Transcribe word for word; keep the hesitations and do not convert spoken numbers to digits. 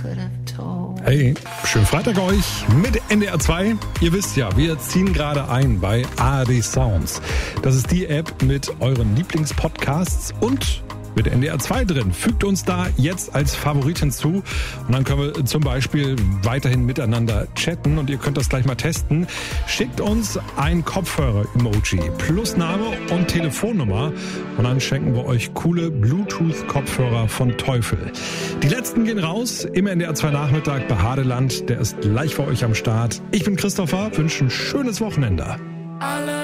Hey, schönen Freitag euch mit N D R zwei. Ihr wisst ja, wir ziehen gerade ein bei A R D Sounds. Das ist die App mit euren Lieblingspodcasts und mit N D R zwei drin. Fügt uns da jetzt als Favorit hinzu und dann können wir zum Beispiel weiterhin miteinander chatten und ihr könnt das gleich mal testen. Schickt uns ein Kopfhörer-Emoji plus Name und Telefonnummer und dann schenken wir euch coole Bluetooth-Kopfhörer von Teufel. Die letzten gehen raus im N D R zwei Nachmittag bei Hadeland. Der ist gleich für euch am Start. Ich bin Christopher, wünsche ein schönes Wochenende.